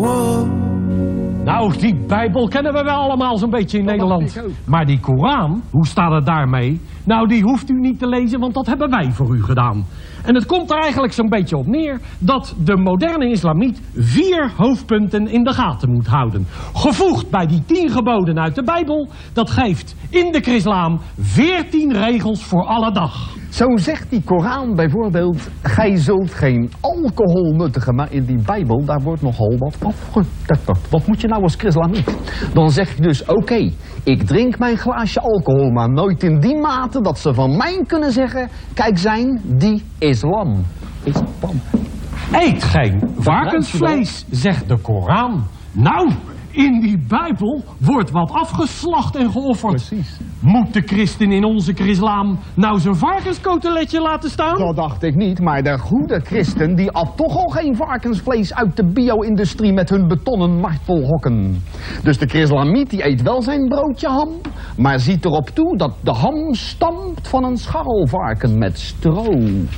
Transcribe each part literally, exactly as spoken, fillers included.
war. Nou, die Bijbel kennen we wel allemaal zo'n beetje in Nederland. Maar die Koran, hoe staat het daarmee? Nou, die hoeft u niet te lezen, want dat hebben wij voor u gedaan. En het komt er eigenlijk zo'n beetje op neer dat de moderne islamiet vier hoofdpunten in de gaten moet houden. Gevoegd bij die tien geboden uit de Bijbel, dat geeft in de chrislaam veertien regels voor alle dag. Zo zegt die Koran bijvoorbeeld, gij zult geen alcohol nuttigen, maar in die Bijbel, daar wordt nogal wat afgetetterd. Wat moet je nou als chrislamiet? Dan zeg je dus, oké, okay, ik drink mijn glaasje alcohol, maar nooit in die mate dat ze van mij kunnen zeggen, kijk zijn, die islam. Islam. Eet geen varkensvlees, zegt de Koran. Nou, in die Bijbel wordt wat afgeslacht en geofferd. Precies. Moet de christen in onze chrislaam nou zijn varkenskoteletje laten staan? Dat dacht ik niet, maar de goede christen die at toch al geen varkensvlees uit de bio-industrie met hun betonnen martelhokken. Dus de chrislamiet die eet wel zijn broodje ham, maar ziet erop toe dat de ham stamt van een scharrelvarken met stro.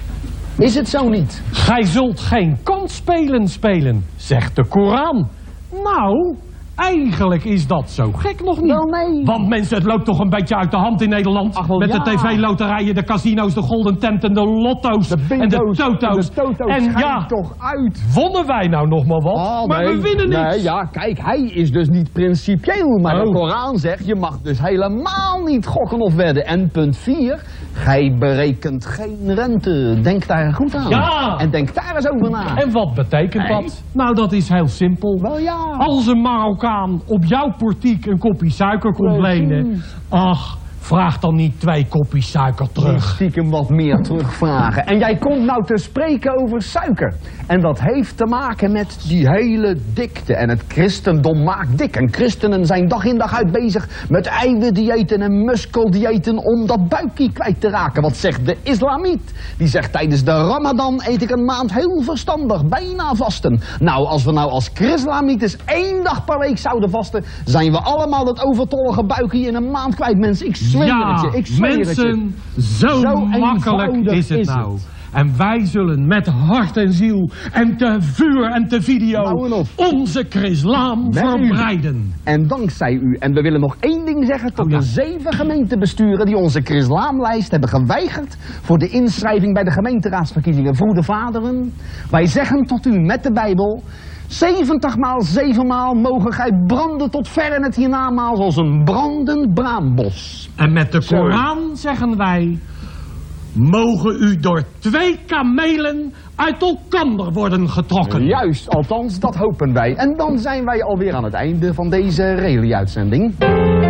Is het zo niet? Gij zult geen kansspelen spelen, zegt de Koran. Nou, eigenlijk is dat zo gek nog niet. Wel nee. Want mensen, het loopt toch een beetje uit de hand in Nederland. Ach, wel, met ja. de tv-loterijen, de casino's, de golden tent en de lotto's. De en de toto's. En de toto's en ja, toch uit. wonnen wij nou nog maar wat, Oh, maar nee. we winnen niks. Nee, ja, kijk, hij is dus niet principieel. Maar Oh. de Koran zegt, je mag dus helemaal niet gokken of wedden. En punt vier, gij berekent geen rente. Denk daar goed aan. Ja. En denk daar eens over na. En wat betekent Nee. dat? Nou, dat is heel simpel. Wel ja. Als een Marokkaan op jouw portiek een kopje suiker komt Precies. lenen, ach, vraag dan niet twee kopjes suiker Die terug. stiekem wat meer terugvragen. En jij komt nou te spreken over suiker. En dat heeft te maken met die hele dikte. En het christendom maakt dik. En christenen zijn dag in dag uit bezig met eiwitdiëten en muskeldiëten om dat buikje kwijt te raken. Wat zegt de islamiet? Die zegt tijdens de ramadan eet ik een maand heel verstandig, bijna vasten. Nou, als we nou als chrislamieters één dag per week zouden vasten, zijn we allemaal dat overtollige buikje in een maand kwijt, mensen. Ik zweer Ja, het je, ik zweer mensen, het je. zo, Zo makkelijk eenvoudig is het is nou. het. En wij zullen met hart en ziel en te vuur en te video Bouwen op. onze chrislaam Met u. verbreiden. En dankzij u. En we willen nog één ding zeggen tot Oh ja. de zeven gemeentebesturen die onze chrislaamlijst hebben geweigerd voor de inschrijving bij de gemeenteraadsverkiezingen. Vroede vaderen, wij zeggen tot u met de Bijbel, zeventig maal zeven maal mogen gij branden tot ver in het hiernamaals als een brandend braambos. En met de Zo. Koran zeggen wij, mogen u door twee kamelen uit elkander worden getrokken. Juist, althans dat hopen wij. En dan zijn wij alweer aan het einde van deze rally-uitzending.